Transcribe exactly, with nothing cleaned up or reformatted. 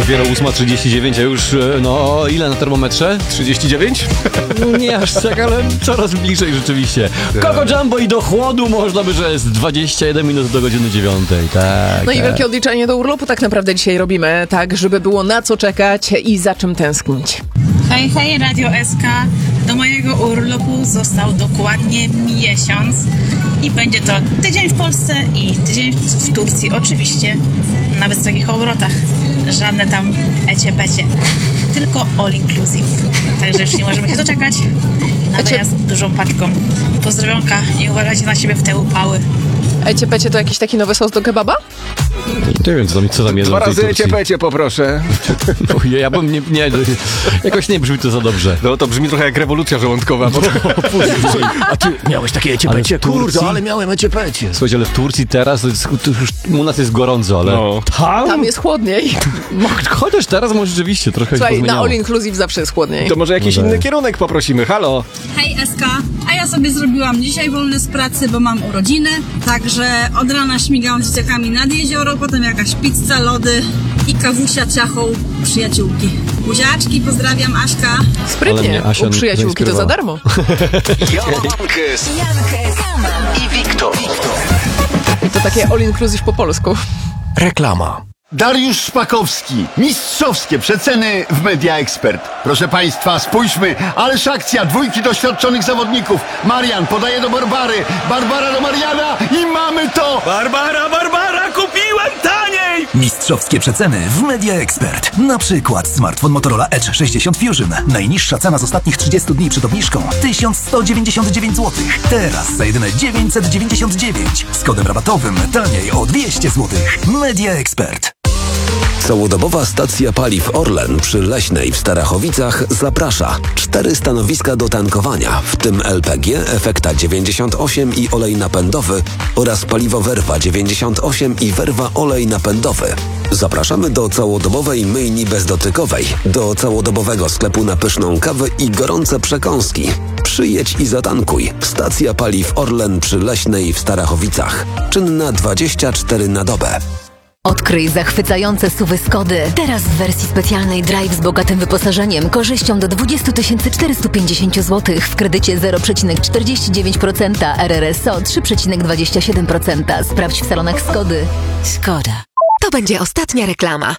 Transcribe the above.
Dopiero ósma trzydzieści dziewięć, a już, no, ile na termometrze? trzydzieści dziewięć? No nie aż tak, ale coraz bliżej rzeczywiście. Coco Jumbo i do chłodu można by, że jest dwadzieścia jeden minut do godziny dziewiątej, tak. No i tak. wielkie odliczenie do urlopu tak naprawdę dzisiaj robimy, tak, żeby było na co czekać i za czym tęsknić. Hej, hej, Radio S K. Do mojego urlopu został dokładnie miesiąc i będzie to tydzień w Polsce i tydzień w Turcji, oczywiście na wysokich obrotach. Żadne tam ecie-pecie, tylko all inclusive. Także już nie możemy się doczekać na wyjazd dużą paczką. Pozdrowionka i uważajcie na siebie w te upały. Ecie pecie to jakiś taki nowy sos do kebaba? Nie wiem, co tam, co tam jedzą Dwa w tej razy Turcji. ecie-pecie poproszę. Ojej, ja bym nie, nie... Jakoś nie brzmi to za dobrze. No to brzmi trochę jak rewolucja żołądkowa. Bo... A ty miałeś takie ecie-pecie? Ale w Turcji? Kurde, ale miałem ecie-pecie. Słuchajcie, ale w Turcji teraz, to jest, to już u nas jest gorąco, ale No. tam? Tam jest chłodniej. Chociaż teraz może rzeczywiście trochę się Słuchaj, na pozmieniało. all inclusive zawsze jest chłodniej. To może jakiś inny kierunek poprosimy, halo? Hej S K, a ja sobie zrobiłam dzisiaj wolny z pracy, bo mam urodziny, także od rana śmigałam z dzieciakami nad jezioro, potem jakaś pizza, lody i kawusia ciachą przyjaciółki. Buziaczki, pozdrawiam, Aśka. Ale Sprytnie, mnie Asia u przyjaciółki to za zainspirowała. darmo. Jankes i Wiktor. To takie all inclusive po polsku. Reklama. Dariusz Szpakowski. Mistrzowskie przeceny w Media Expert. Proszę Państwa, spójrzmy, ależ akcja dwójki doświadczonych zawodników. Marian podaje do Barbary, Barbara do Mariana i mamy to! Barbara, Barbara, kupiłem taniej! Mistrzowskie przeceny w Media Expert. Na przykład smartfon Motorola Edge sześćdziesiąt Fusion. Najniższa cena z ostatnich trzydziestu dni przed obniżką tysiąc sto dziewięćdziesiąt dziewięć złotych. Teraz za jedyne dziewięćset dziewięćdziesiąt dziewięć. Z kodem rabatowym taniej o dwieście złotych. Media Expert. Całodobowa stacja paliw Orlen przy Leśnej w Starachowicach zaprasza. Cztery stanowiska do tankowania, w tym L P G, Efekta dziewięćdziesiąt osiem i olej napędowy oraz paliwo Werwa dziewięćdziesiąt osiem i Werwa olej napędowy. Zapraszamy do całodobowej myjni bezdotykowej, do całodobowego sklepu na pyszną kawę i gorące przekąski. Przyjedź i zatankuj. Stacja paliw Orlen przy Leśnej w Starachowicach. Czynna dwadzieścia cztery na dobę. Odkryj zachwycające suwy Skody. Teraz w wersji specjalnej Drive z bogatym wyposażeniem, korzyścią do dwadzieścia tysięcy czterysta pięćdziesiąt złotych w kredycie zero przecinek czterdzieści dziewięć procent, R R S O trzy przecinek dwadzieścia siedem procent. Sprawdź w salonach Skody. Skoda. To będzie ostatnia reklama.